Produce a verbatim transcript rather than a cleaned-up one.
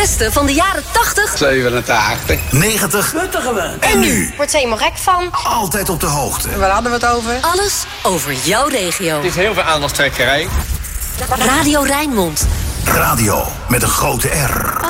beste van de jaren tachtig, zevenentachtig, negentig en nu. Wordt ze helemaal gek van. Altijd op de hoogte. Waar hadden we het over? alles over jouw regio. Het is heel veel aandachtstrekkerij. Radio Rijnmond. Radio met een grote R.